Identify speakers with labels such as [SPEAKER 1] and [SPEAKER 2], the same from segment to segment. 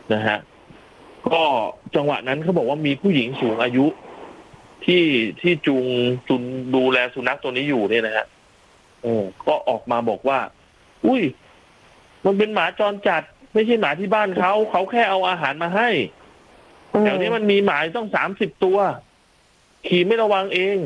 [SPEAKER 1] นะฮะก็จังหวะนั้นเขาบอกว่ามีผู้หญิงสูงอายุที่จูงดูแลสุนัขตัวนี้อยู่เนี่ยนะฮะก็ออกมาบอกว่าอุ้ยมันเป็นหมาจรจัดไม่ใช่หมาที่บ้านเขาแค่เอาอาหารมาให้แถวนี้มันมีหมาต้อง30 ตัวขี่ไม่ระวังเอง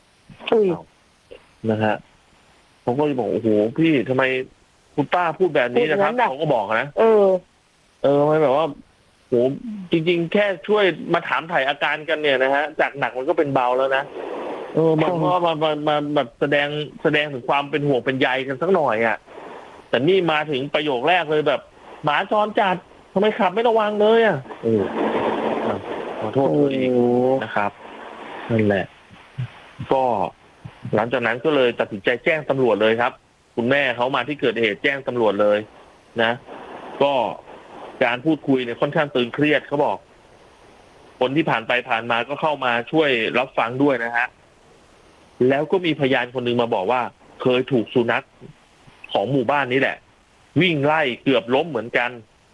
[SPEAKER 1] นะฮะผมก็เลยบอกโอ้โหพี่ทำไมคุณป้าพูดแบบนี้นะครับเขาก็บอกนะไม่แบบว่าโหจริงๆแค่ช่วยมาถามถ่ายอาการกันเนี่ยนะฮะจากหนักมันก็เป็นเบาแล้วนะมันก็มาแบบแสดงถึงความเป็นห่วงเป็นใยกันสักหน่อยอ่ะแต่นี่มาถึงประโยคแรกเลยแบบหมาจรจัดทำไมขับไม่ระวังเลยอ่ะขอโทษตัวเองนะครับนั่นแหละก็หลังจากนั้นก็เลยตัดสินใจแจ้งตำรวจเลยครับคุณแม่เขามาที่เกิดเหตุแจ้งตำรวจเลยนะก็การพูดคุยเนี่ยค่อนข้างตึงเครียดเขาบอกคนที่ผ่านไปผ่านมาก็เข้ามาช่วยรับฟังด้วยนะฮะแล้วก็มีพยานคนหนึ่งมาบอกว่าเคยถูกสุนัขของหมู่บ้านนี้แหละวิ่งไล่เกือบล้มเหมือนกัน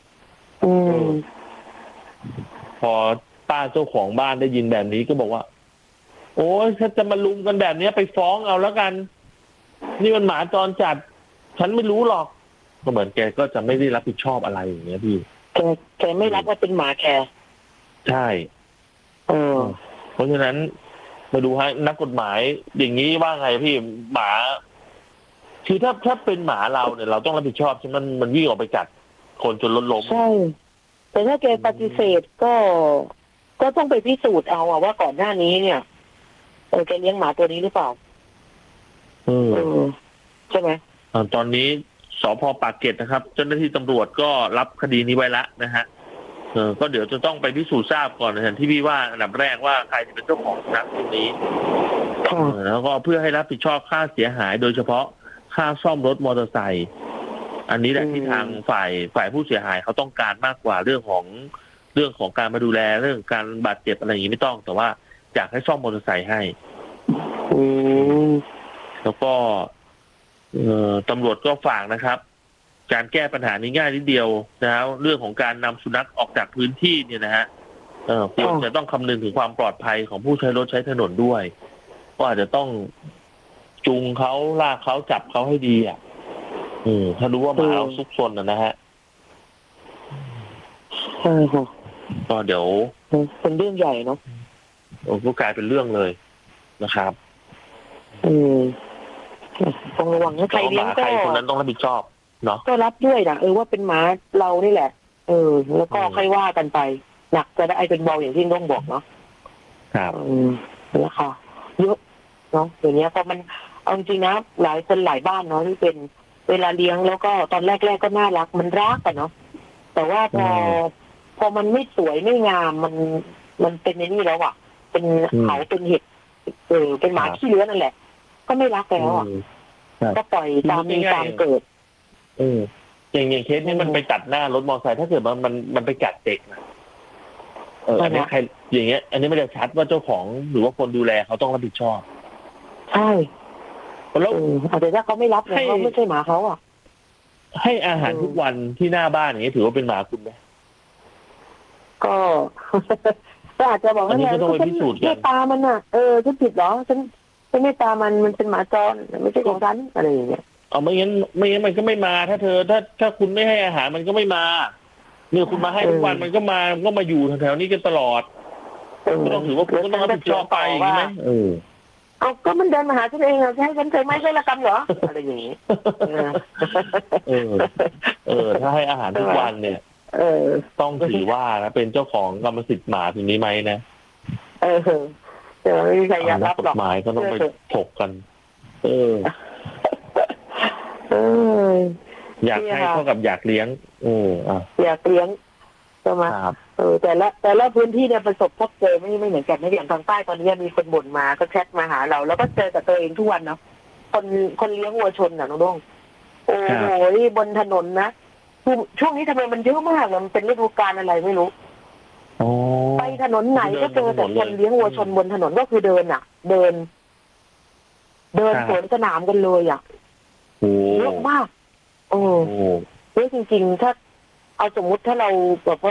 [SPEAKER 1] พอป้าเจ้าของบ้านได้ยินแบบนี้ก็บอกว่าโอ้ยถ้าจะมาลุมกันแบบนี้ไปฟ้องเอาแล้วกันนี่มันหมาจรจัดฉันไม่รู้หรอกก็เหมือนแกก็จะไม่ได้รับผิดชอบอะไรอย่างเงี้ยพี่
[SPEAKER 2] แกไม่รับว่าเป็นหมาแก
[SPEAKER 1] ใช่เพราะฉะนั้นมาดูฮะนักกฎหมายอย่างนี้ว่าไงพี่หมาคือถ้าเป็นหมาเราเนี่ยเราต้องรับผิดชอบใช่ไหมมันวิ่งออกไปกัดคนจนล้ม
[SPEAKER 2] ใช่แต่ถ้าแกปฏิเสธก็ต้องไปพิสูจน์เอาว่าก่อนหน้านี้เนี่ยแกเลี้ยงหมาตัวนี้หรือเปล่าใช่ไหม
[SPEAKER 1] ตอนนี้สภ.ปากเกร็ดนะครับเจ้าหน้าที่ตำรวจก็รับคดีนี้ไว้แล้วนะฮะก็เดี๋ยวจะต้องไปพิสูจน์ทราบก่อนนะที่พี่ว่าอันดับแรกว่าใครจะเป็นเจ้าของสุนัขตัวนี้แล้วก็เพื่อให้รับผิดชอบค่าเสียหายโดยเฉพาะค่าซ่อมรถมอเตอร์ไซค์อันนี้แหละที่ทางฝ่ายผู้เสียหายเขาต้องการมากกว่าเรื่องของการมาดูแลเรื่องการบาดเจ็บอะไรอย่างนี้ไม่ต้องแต่ว่าอยากให้ซ่อมมอเตอร์ไซค์ให้แล้วก็ตำรวจก็ฝากนะครับการแก้ปัญหานี้ง่ายนิดเดียวนะครับเรื่องของการนำสุนัขออกจากพื้นที่เนี่ยนะฮะควรจะต้องคำนึงถึงความปลอดภัยของผู้ใช้รถใช้ถนนด้วยก็อาจจะต้องจูงเขาลากเขาจับเขาให้ดีถ้ารู้ว่าหมาเราซุกซนนะฮะ
[SPEAKER 2] ใช่ค่ะ
[SPEAKER 1] ก็เดี๋ยว
[SPEAKER 2] เป็นเรื่องใหญ่เนาะ
[SPEAKER 1] ก็กลายเป็นเรื่องเลยนะครับ
[SPEAKER 2] ต้องระวังนะใครเลี้ยงก็
[SPEAKER 1] ใครคนนั้นต้องรับผิดชอบเนาะ
[SPEAKER 2] ก็รับด้วยนะว่าเป็นหมาเรานี่แหละแล้วก็ค่อยว่ากันไปหนักจะได้เป็นเบาอย่างที่ต้องบอกเนาะ
[SPEAKER 1] ครับ
[SPEAKER 2] แล้วค่ะเยอะเนาะอย่างเงี้ยพอมันเอาจริงนะหลายคนหลายบ้านเนาะที่เป็นเวลาเลี้ยงแล้วก็ตอนแรกก็น่ารักมันรักกันเนาะแต่ว่าพอมันไม่สวยไม่งามมันเป็นในนี่แล้วอ่ะเป็นเขาเป็นเห็ดเป็นหมาขี้เลื้อนนั่นแหละก็ไม่รักแล้วอ่ะก็ปล่อยตามมีตามเกิด
[SPEAKER 1] อย่างเคสนี้มันไปตัดหน้ารถมอเตอร์ไซค์ถ้าเกิดมันไปกัดเด็กนะอันนี้ใครอย่างเงี้ยอันนี้ไม่ได้ชัดว่าเจ้าของหรือว่าคนดูแลเขาต้องรับผิดชอบ
[SPEAKER 2] ใช่แล้วแต่ถ้าเขาไม่รับเนี่ยเขาไม่ใช่หมาเขาอ่ะ
[SPEAKER 1] ให้อาหารทุกวันที่หน้าบ้านอย่างนี้ถือว่าเป็นหมาคุณไหม
[SPEAKER 2] ก็อาจจะบอกว่าเนี่ยฉันไม่ตามันอ่ะฉันผิดเหรอฉันไม่ตามันเป็นหมาจรไม่ใช่ของฉันอะไรอย่างเงี้ย
[SPEAKER 1] ไม่งั้นมันก็ไม่มาถ้าคุณไม่ให้อาหารมันก็ไม่มาเนี่ยคุณมาให้ทุกวันมันก็มาอยู่แถวๆนี้กันตลอดก็ต้องถือว่าคุณก็ต้องรับผิดชอบไปใช่ไหม
[SPEAKER 2] ก็มันเดินมาหาฉันเองให้ฉันเคยไม่ใช่ละกันเหรออะไรอย่างนี้
[SPEAKER 1] ถ้าให้อาหารทุกวันเนี่ยต้องถือว่านะเป็นเจ้าของกรรมสิทธิ์หมาทีนี้ไหมนะ
[SPEAKER 2] ไม่มีใครอยากรับหรอก
[SPEAKER 1] กฎหมายก็ต้องไปถกกันอยากให้เท่ากับอยากเลี้ยง
[SPEAKER 2] อยากเลี้ยงใช่ไหมแต่ละพื้นที่เนี่ยประสบพบเจอไม่เหมือนกันนะอย่างทางใต้ตอนนี้มีคนบ่นมาก็แชทมาหาเราแล้วก็เจอกับตัวเองทุกวันเนาะคนเลี้ยงวัวชนน่ะน้องด้งโอ้โหบนถนนนะช่วงนี้ทำไมมันเยอะมากมันเป็นฤดูกาลอะไรไม่รู้ไปถนนไหนก็เจอแต่คนเลี้ยงวัวชนบนถนนก็คือเดินสวนสนามกันเลยอ่ะเยอะมากเยอะจริงๆถ้าเอาสมมุติถ้าเราแบบว่า